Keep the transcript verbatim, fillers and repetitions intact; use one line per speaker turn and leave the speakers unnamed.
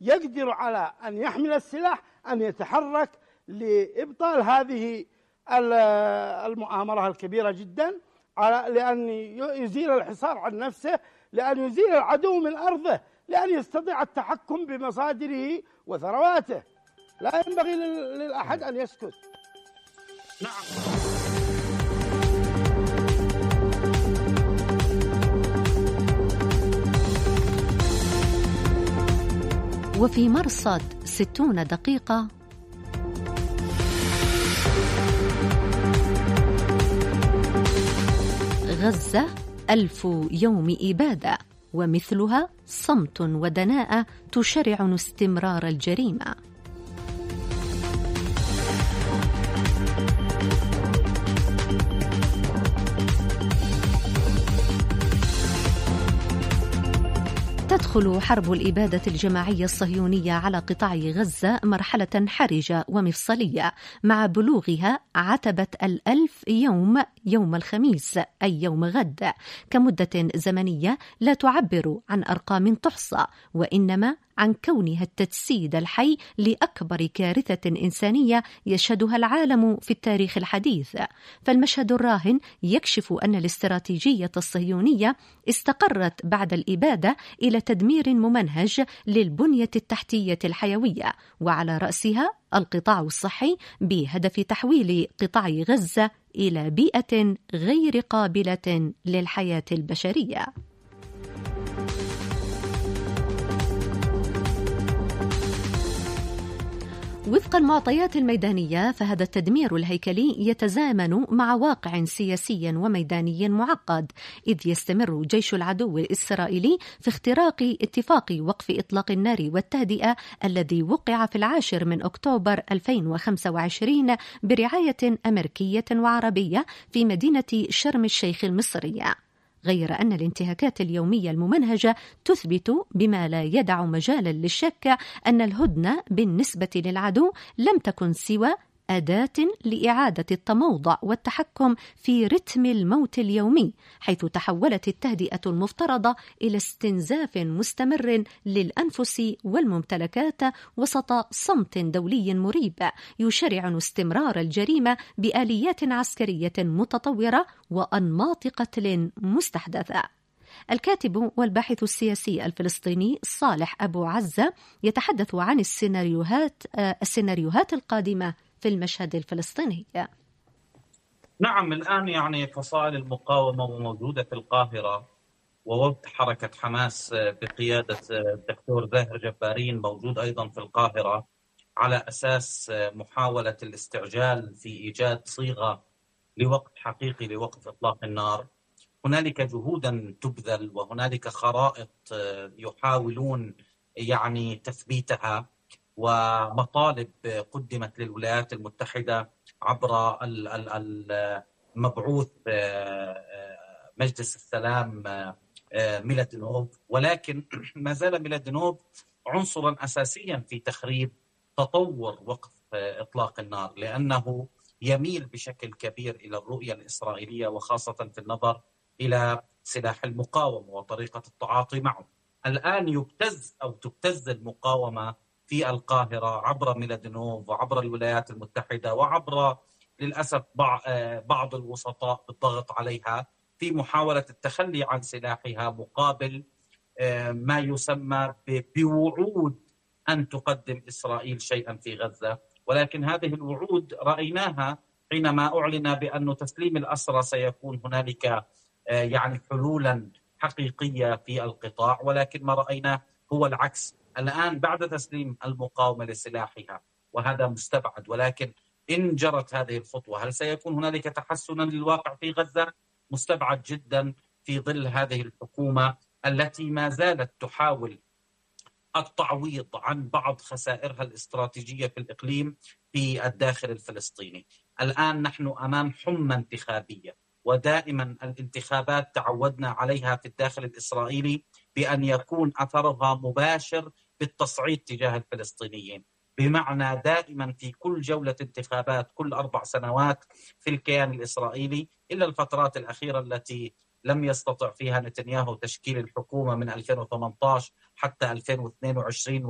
يقدر على أن يحمل السلاح أن يتحرك لإبطال هذه المؤامرة الكبيرة جدا، على لأن يزيل الحصار عن نفسه، لأن يزيل العدو من أرضه، لأن يستطيع التحكم بمصادره وثرواته. لا ينبغي للأحد أن يسكت.
نعم.
وفي مرصد ستون دقيقة غزة ألف يوم إبادة، ومثلها صمت ودناءة تشرع استمرار الجريمة. تدخل حرب الإبادة الجماعية الصهيونية على قطاع غزة مرحلة حرجة ومفصلية، مع بلوغها عتبة الألف يوم يوم الخميس، أي يوم غد، كمدة زمنية لا تعبر عن أرقام تحصى، وإنما عن كونها التجسيد الحي لأكبر كارثة إنسانية يشهدها العالم في التاريخ الحديث. فالمشهد الراهن يكشف أن الاستراتيجية الصهيونية استقرت بعد الإبادة إلى تدمير ممنهج للبنية التحتية الحيوية، وعلى رأسها القطاع الصحي، بهدف تحويل قطاع غزة إلى بيئة غير قابلة للحياة البشرية. وفق المعطيات الميدانية، فهذا التدمير الهيكلي يتزامن مع واقع سياسي وميداني معقد، إذ يستمر جيش العدو الإسرائيلي في اختراق اتفاق وقف إطلاق النار والتهدئة الذي وقع في العاشر من أكتوبر ألفين وخمسة وعشرين برعاية أمريكية وعربية في مدينة شرم الشيخ المصرية. غير أن الانتهاكات اليومية الممنهجة تثبت بما لا يدع مجالا للشك أن الهدنة بالنسبة للعدو لم تكن سوى أداة لإعادة التموضع والتحكم في رتم الموت اليومي، حيث تحولت التهدئة المفترضة إلى استنزاف مستمر للأنفس والممتلكات وسط صمت دولي مريب يشرع استمرار الجريمة بآليات عسكرية متطورة وأنماط قتل مستحدثة. الكاتب والباحث السياسي الفلسطيني صالح أبو عزة يتحدث عن السيناريوهات السيناريوهات القادمة في المشهد الفلسطيني.
نعم، الآن يعني فصائل المقاومة موجودة في القاهرة، ووفد حركة حماس بقيادة الدكتور زاهر جبارين موجود أيضا في القاهرة، على أساس محاولة الاستعجال في إيجاد صيغة لوقت حقيقي لوقف إطلاق النار. هنالك جهودا تبذل وهنالك خرائط يحاولون يعني تثبيتها، ومطالب قدمت للولايات المتحدة عبر المبعوث مجلس السلام ميلادينوف، ولكن ما زال ميلادينوف عنصرا أساسيا في تخريب تطور وقف إطلاق النار، لأنه يميل بشكل كبير إلى الرؤية الإسرائيلية، وخاصة في النظر إلى سلاح المقاومة وطريقة التعاطي معه. الآن يبتز أو تبتز المقاومة في القاهرة عبر ميلادينوف وعبر الولايات المتحدة وعبر للأسف بعض الوسطاء بالضغط عليها في محاولة التخلي عن سلاحها مقابل ما يسمى بوعود أن تقدم إسرائيل شيئا في غزة. ولكن هذه الوعود رأيناها حينما أعلن بأن تسليم الأسرى سيكون هنالك يعني حلولا حقيقية في القطاع، ولكن ما رأيناه هو العكس. الآن بعد تسليم المقاومة لسلاحها، وهذا مستبعد، ولكن إن جرت هذه الخطوة هل سيكون هنالك تحسنا للواقع في غزة؟ مستبعد جدا في ظل هذه الحكومة التي ما زالت تحاول التعويض عن بعض خسائرها الاستراتيجية في الإقليم في الداخل الفلسطيني. الآن نحن أمام حمى انتخابية، ودائما الانتخابات تعودنا عليها في الداخل الإسرائيلي بأن يكون أثرها مباشر بالتصعيد تجاه الفلسطينيين، بمعنى دائما في كل جولة انتخابات كل أربع سنوات في الكيان الإسرائيلي، إلا الفترات الأخيرة التي لم يستطع فيها نتنياهو تشكيل الحكومة من ألفين وثمانية عشر حتى ألفين واثنين وعشرين